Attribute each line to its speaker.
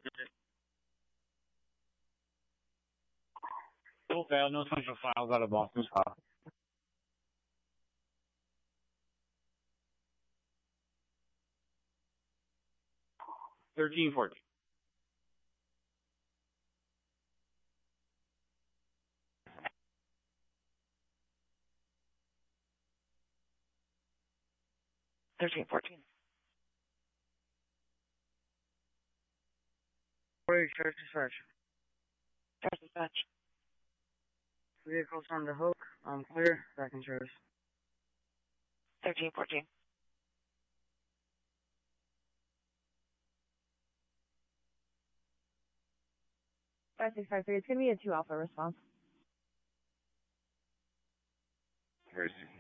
Speaker 1: Still failed. No essential files out of Boston's file. 1314.
Speaker 2: Wait, charge dispatch.
Speaker 3: Charge dispatch.
Speaker 2: Vehicles on the hook. I'm clear. Back in service.
Speaker 3: 1314.
Speaker 4: Five 653. It's gonna be a 2 Alpha response.
Speaker 1: Very